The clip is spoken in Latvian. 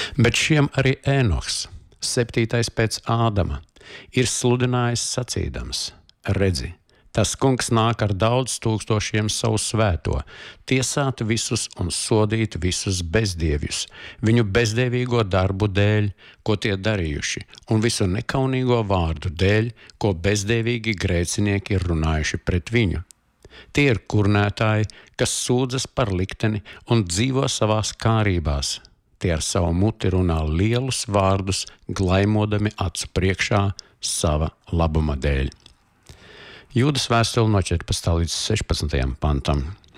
Bet šiem arī Ēnohs, 7. pēc Ādama, ir sludinājis sacīdams: redzi, tas kungs nāk ar daudz tūkstošiem savu svēto, tiesāt visus un sodīt visus bezdievjus, viņu bezdievīgo darbu dēļ, ko tie darījuši, un visu nekaunīgo vārdu dēļ, ko bezdievīgi grēcinieki ir runājuši pret viņu. Tie ir kurnētāji, kas sūdzas par likteni un dzīvo savās kārībās. Tie ar savu muti runā lielus vārdus, glaimodami acu priekšā sava labuma dēļ. Jūdas vēstule no 14. līdz 16. pantam.